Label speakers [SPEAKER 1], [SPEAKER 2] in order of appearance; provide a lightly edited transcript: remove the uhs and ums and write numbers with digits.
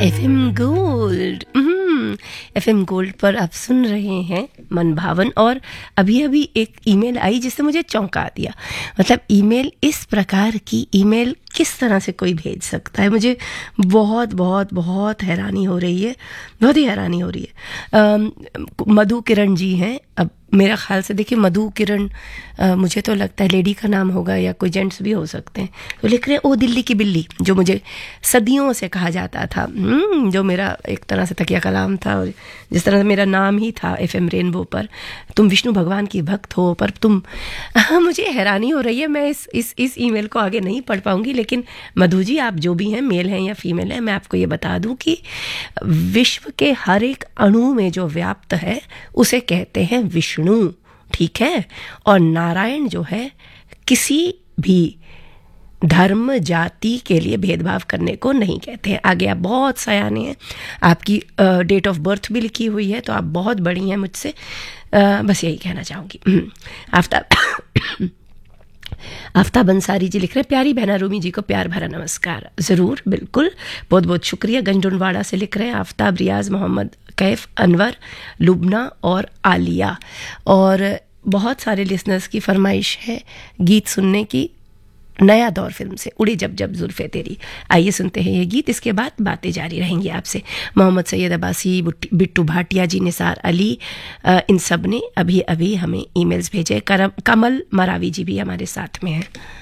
[SPEAKER 1] FM gold FM gold पर आप सुन रहे हैं मन भावन। और अभी अभी एक ईमेल आई जिससे मुझे चौंका दिया। मतलब ईमेल इस प्रकार की ईमेल किस तरह से कोई भेज सकता है, मुझे बहुत बहुत बहुत हैरानी हो रही है, बहुत ही हैरानी हो रही है। मधु किरण जी हैं। अब मेरा ख्याल से देखिए मधु किरण मुझे तो लगता है लेडी का नाम होगा या कोई जेंट्स भी हो सकते हैं। तो लिख रहे हैं ओ दिल्ली की बिल्ली, जो मुझे सदियों से कहा जाता था, जो मेरा एक तरह से तकिया कलाम था और जिस तरह से मेरा नाम ही था FM रेनबो पर। तुम विष्णु भगवान की भक्त हो, पर तुम मुझे हैरानी हो रही है। मैं इस ईमेल को आगे नहीं पढ़ पाऊंगी, लेकिन मधु जी आप जो भी हैं, मेल हैं या फीमेल हैं, मैं आपको ये बता दूं कि विश्व के हर एक अणु में जो व्याप्त है उसे कहते हैं विष्णु, ठीक है। और नारायण जो है किसी भी धर्म जाति के लिए भेदभाव करने को नहीं कहते हैं। आगे आप बहुत सयाने हैं, आपकी डेट ऑफ बर्थ भी लिखी हुई है, तो आप बहुत बड़ी हैं मुझसे। बस यही कहना चाहूँगी। आफ्ताब अंसारी जी लिख रहे हैं प्यारी बहना रूमी जी को प्यार भरा नमस्कार। ज़रूर, बिल्कुल, बहुत बहुत शुक्रिया। गंजडुनवाड़ा से लिख रहे हैं आफ्ताब, रियाज, मोहम्मद कैफ, अनवर, लुबना और आलिया। और बहुत सारे लिसनर्स की फरमाइश है गीत सुनने की, नया दौर फिल्म से उड़ी जब जब जुल्फे तेरी। आइए सुनते हैं ये गीत, इसके बाद बातें जारी रहेंगी आपसे। मोहम्मद सैयद अब्बासी, बिट्टू भाटिया जी, निसार अली, इन सब ने अभी अभी हमें ईमेल्स भेजे। कमल मरावी जी भी हमारे साथ में हैं।